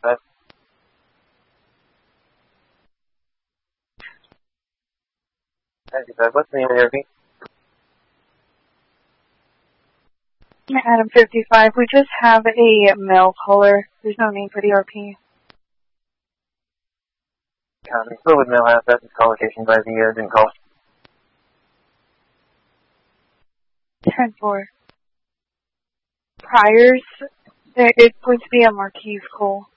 55. What's the name of the RP? Adam 55, we just have a mail caller. There's no name for the RP. Still with mail house, that's his call location by the didn't call. 10-4. Priors, it's going to be a Marquise call.